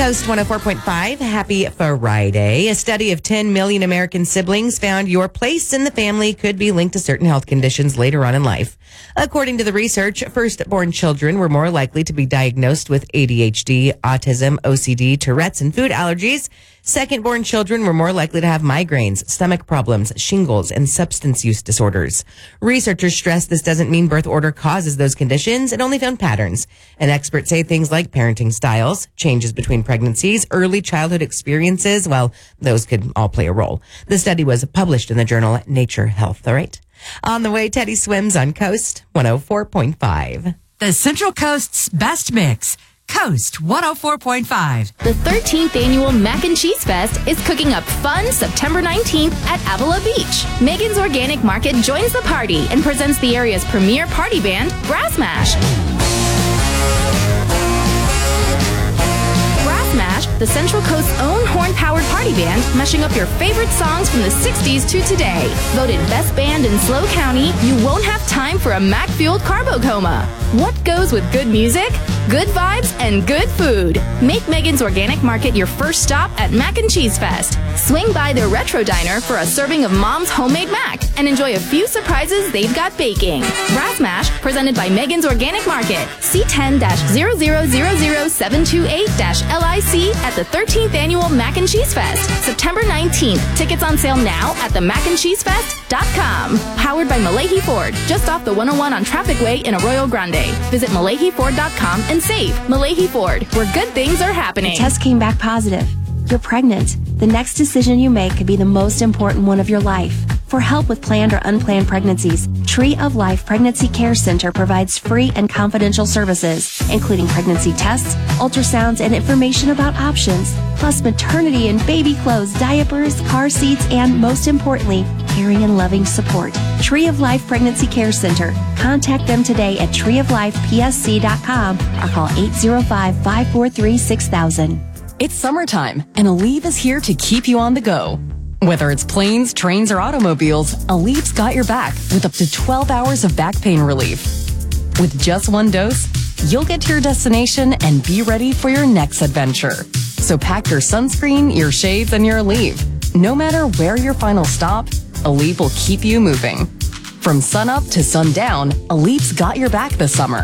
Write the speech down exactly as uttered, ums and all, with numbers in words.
Coast one oh four point five, happy Friday. A study of ten million American siblings found your place in the family could be linked to certain health conditions later on in life. According to the research, firstborn children were more likely to be diagnosed with A D H D, autism, O C D, Tourette's, and food allergies. Secondborn children were more likely to have migraines, stomach problems, shingles, and substance use disorders. Researchers stress this doesn't mean birth order causes those conditions. It only found patterns. And experts say things like parenting styles, changes between pregnancies, early childhood experiences, well, those could all play a role. The study was published in the journal Nature Health. All right. On the way, Teddy swims on Coast one oh four point five. The Central Coast's best mix. Coast one oh four point five. The thirteenth Annual Mac and Cheese Fest is cooking up fun September nineteenth at Avila Beach. Megan's Organic Market joins the party and presents the area's premier party band, Brass Mash. Brass Mash, the Central Coast's own horn-powered party band, mashing up your favorite songs from the sixties to today. Voted best band in SLO County, you won't have time for a Mac-fueled carbo coma. What goes with good music? Good vibes and good food. Make Megan's Organic Market your first stop at Mac and Cheese Fest. Swing by their Retro Diner for a serving of Mom's homemade mac and enjoy a few surprises they've got baking. Brass Mash, presented by Megan's Organic Market. C ten zero zero zero zero seven two eight L I C at the thirteenth Annual Mac and Cheese Fest, September nineteenth. Tickets on sale now at the mac and cheese fest dot com. Powered by Malahi Ford, just off the one oh one on Traffic Way in Arroyo Grande. Visit malahi ford dot com and save. Malahi Ford, where good things are happening. The test came back positive. You're pregnant. The next decision you make could be the most important one of your life. For help with planned or unplanned pregnancies, Tree of Life Pregnancy Care Center provides free and confidential services, including pregnancy tests, ultrasounds, and information about options, plus maternity and baby clothes, diapers, car seats, and most importantly, caring and loving support. Tree of Life Pregnancy Care Center. Contact them today at tree of life p s c dot com or call eight zero five, five four three, six thousand. It's summertime, and Aleve is here to keep you on the go. Whether it's planes, trains, or automobiles, Aleve's got your back with up to twelve hours of back pain relief. With just one dose, you'll get to your destination and be ready for your next adventure. So pack your sunscreen, your shades, and your Aleve. No matter where your final stop, Aleve will keep you moving. From sunup to sundown, Aleve's got your back this summer.